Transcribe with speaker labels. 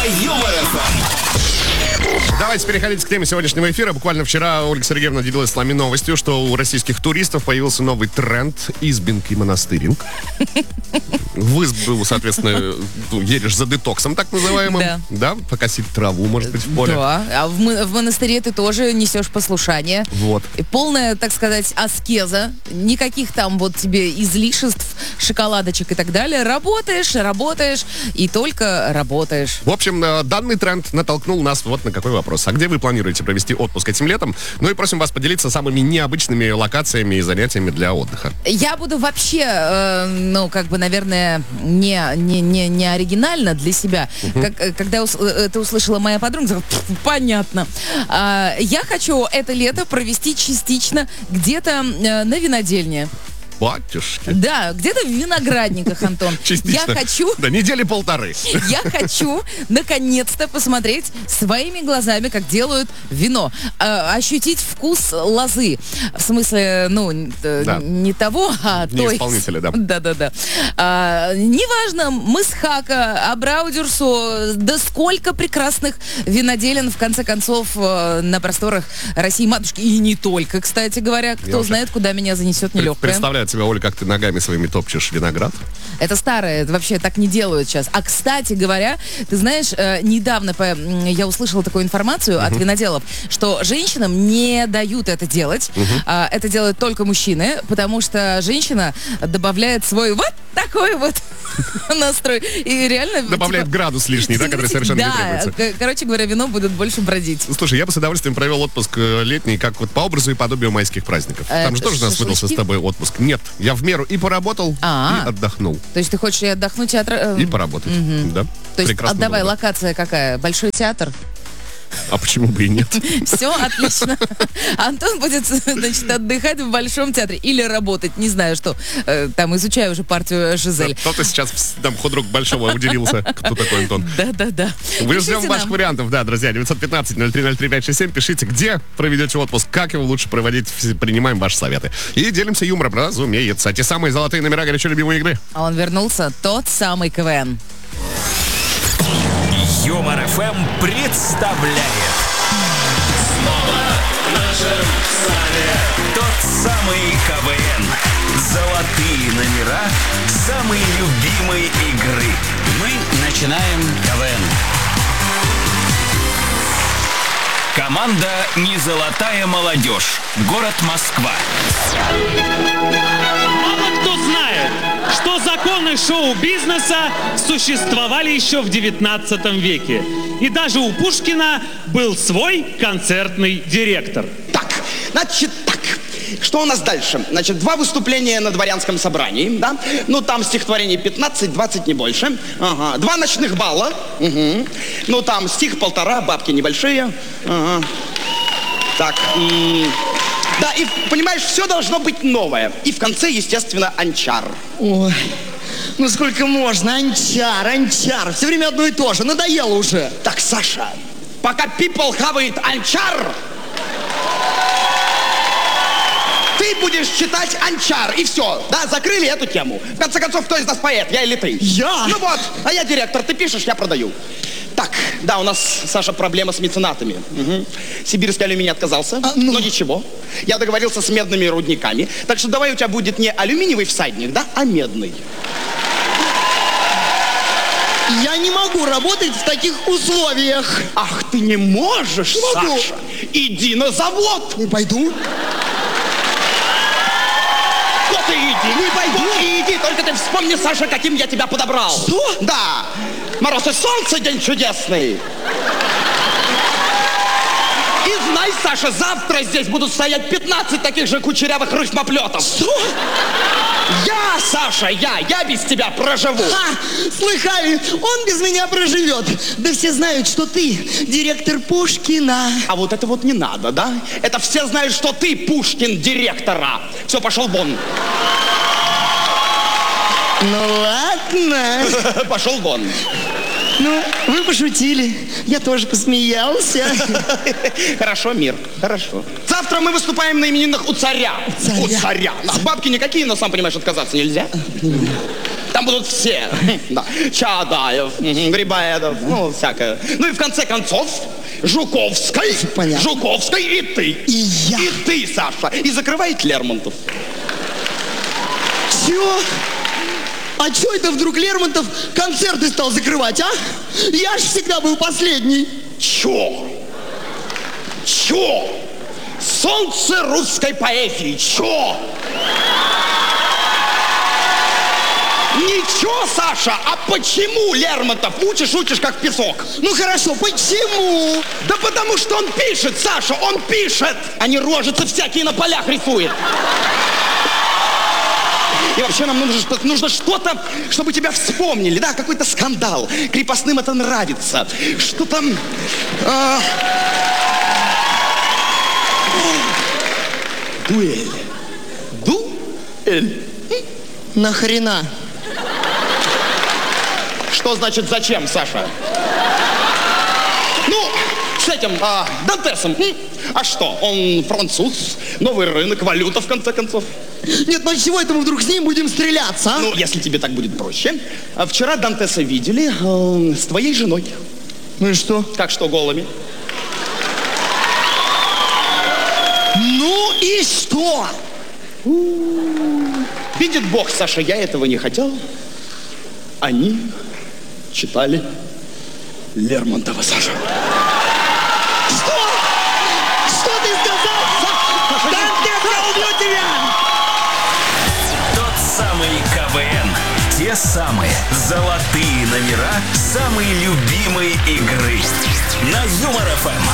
Speaker 1: на Юмор ФМ.
Speaker 2: Давайте переходить к теме сегодняшнего эфира. Буквально вчера Ольга Сергеевна делилась с нами новостью, что у российских туристов появился новый тренд — избинг и монастыринг. В избу, соответственно, едешь за детоксом, так называемым. Да, покосить траву, может быть, в поле.
Speaker 3: Да, а в монастыре ты тоже несешь послушание.
Speaker 2: Вот.
Speaker 3: И полная, так сказать, аскеза. Никаких там вот тебе излишеств, шоколадочек и так далее. Работаешь и только работаешь.
Speaker 2: В общем, данный тренд натолкнул нас вот на какой вопрос. А где вы планируете провести отпуск этим летом? Ну и просим вас поделиться самыми необычными локациями и занятиями для отдыха.
Speaker 3: Я буду вообще, наверное, не оригинально для себя. Когда это услышала моя подруга, сказала, понятно. Я хочу это лето провести частично где-то на винодельне.
Speaker 2: Батюшки.
Speaker 3: Да, где-то в виноградниках, Антон.
Speaker 2: Частично.
Speaker 3: Я хочу...
Speaker 2: Да, недели полторы.
Speaker 3: Я хочу, наконец-то, посмотреть своими глазами, как делают вино. Ощутить вкус лозы. В смысле, не того, а
Speaker 2: не
Speaker 3: той.
Speaker 2: исполнителя, да.
Speaker 3: Да. Неважно, Мысхака, Абраудюрсо, да сколько прекрасных виноделин, в конце концов, на просторах России матушки. И не только, кстати говоря. Кто знает, куда меня занесет нелегкое.
Speaker 2: Представляю тебя, Оля, как ты ногами своими топчешь виноград.
Speaker 3: Это старое, это вообще так не делают сейчас. А, кстати говоря, ты знаешь, недавно я услышала такую информацию от виноделов, что женщинам не дают это делать. Это делают только мужчины, потому что женщина добавляет свой вот такой вот настрой. И реально...
Speaker 2: Добавляет градус лишний, да, который совершенно не требуется.
Speaker 3: Короче говоря, вино будет больше бродить.
Speaker 2: Слушай, я бы с удовольствием провел отпуск летний, как вот по образу и подобию майских праздников. Там же тоже у нас выдался с тобой отпуск. Нет, я в меру и поработал, и отдохнул.
Speaker 3: То есть ты хочешь и отдохнуть,
Speaker 2: и поработать, да.
Speaker 3: То есть, давай, локация какая? Большой театр?
Speaker 2: А почему бы и нет?
Speaker 3: Все, отлично. Антон будет, значит, отдыхать в Большом театре. Или работать, не знаю что. Там изучаю уже партию Жизель.
Speaker 2: Кто-то сейчас там худрук Большого удивился, кто такой Антон.
Speaker 3: Да.
Speaker 2: Вы ждем ваших вариантов, да, друзья. 915-0303-567. Пишите, где проведете отпуск, как его лучше проводить. Принимаем ваши советы. И делимся юмором, разумеется. Те самые золотые номера горячо любимой игры.
Speaker 3: А он вернулся, тот самый КВН.
Speaker 1: Юмор ФМ представляет. Снова в нашем зале тот самый КВН. Золотые номера самой любимой игры. Мы начинаем КВН. Команда «Не золотая молодежь». Город Москва.
Speaker 4: Мало кто знает, что законы шоу-бизнеса существовали еще в 19 веке. И даже у Пушкина был свой концертный директор.
Speaker 5: Так, значит так. Что у нас дальше? Значит, 2 выступления на дворянском собрании, да? Ну, там стихотворений 15-20, не больше. Ага. 2 ночных балла. Угу. Ну, там стих 1,5, бабки небольшие. Ага. Так. Да, и, понимаешь, все должно быть новое. И в конце, естественно, анчар.
Speaker 6: Ой, ну сколько можно? Анчар. Все время одно и то же. Надоело уже.
Speaker 5: Так, Саша, пока people хавает анчар, ты будешь читать анчар, и все. Да, закрыли эту тему. В конце концов, кто из нас поэт, я или ты?
Speaker 6: Я?
Speaker 5: Ну вот, а я директор, ты пишешь, я продаю. Так, да, у нас, Саша, проблема с меценатами. Угу. Сибирский алюминий отказался, но ничего. Я договорился с медными рудниками. Так что давай у тебя будет не алюминиевый всадник, да, а медный.
Speaker 6: Я не могу работать в таких условиях.
Speaker 5: Ах, ты не можешь,
Speaker 6: не могу.
Speaker 5: Саша? Иди на завод.
Speaker 6: Не пойду.
Speaker 5: Вот и иди.
Speaker 6: Не пойду.
Speaker 5: Вот и иди. Только ты вспомни, Саша, каким я тебя подобрал.
Speaker 6: Что?
Speaker 5: Да. Мороз и солнце, день чудесный. И знай, Саша, завтра здесь будут стоять 15 таких же кучерявых рифмоплетов.
Speaker 6: Что?
Speaker 5: Я, Саша, я без тебя проживу.
Speaker 6: Слыхали, он без меня проживет. Да все знают, что ты директор Пушкина.
Speaker 5: А вот это вот не надо, да? Это все знают, что ты Пушкин директора. Все, пошел вон.
Speaker 6: Ну ладно.
Speaker 5: Пошел вон.
Speaker 6: Ну, вы пошутили. Я тоже посмеялся.
Speaker 5: Хорошо, Мир, хорошо. Завтра мы выступаем на именинах у царя.
Speaker 6: Царя.
Speaker 5: У царя. Бабки никакие, но, сам понимаешь, отказаться нельзя. Там будут все. Да. Чаадаев, Грибоедов, ну, всякое. Ну и в конце концов, Жуковской.
Speaker 6: Понятно.
Speaker 5: Жуковской и ты.
Speaker 6: И я.
Speaker 5: И ты, Саша. И закрывает Лермонтов.
Speaker 6: Чё? А чё это вдруг Лермонтов концерты стал закрывать, а? Я ж всегда был последний.
Speaker 5: Чё? Чё? Солнце русской поэзии. Чё? Ничего, Саша, а почему Лермонтов? Учишь как песок.
Speaker 6: Ну хорошо, почему?
Speaker 5: Да потому что он пишет, Саша, он пишет. А не рожицы всякие на полях рисует. И вообще нам нужно что-то, чтобы тебя вспомнили, да, какой-то скандал. Крепостным это нравится. Что там... Дуэль. Дуэль.
Speaker 6: Нахрена?
Speaker 5: Что значит зачем, Саша? Ну, с этим Дантесом. А что, он француз, новый рынок, валюта, в конце концов.
Speaker 6: Нет, ну чего это мы вдруг с ним будем стреляться, а?
Speaker 5: Ну, если тебе так будет проще. Вчера Дантеса видели с твоей женой.
Speaker 6: Ну и что?
Speaker 5: Как что, голыми?
Speaker 6: Ну и что?
Speaker 5: Видит Бог, Саша, я этого не хотел. Они читали Лермонтова, Саша.
Speaker 6: Что? Что ты сказал? Дантес, я убью тебя!
Speaker 1: Тот самый КВН. Те самые золотые номера самой любимой игры. На Юмор ФМ.